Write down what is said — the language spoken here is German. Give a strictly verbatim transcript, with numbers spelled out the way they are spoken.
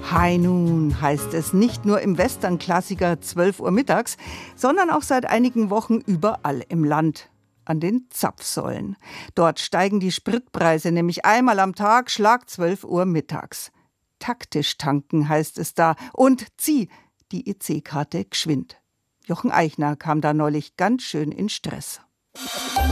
High Noon heißt es nicht nur im Western-Klassiker zwölf Uhr mittags, sondern auch seit einigen Wochen überall im Land. An den Zapfsäulen. Dort steigen die Spritpreise nämlich einmal am Tag, Schlag zwölf Uhr mittags. Taktisch tanken heißt es da und zieh die E C-Karte geschwind. Jochen Eichner kam da neulich ganz schön in Stress.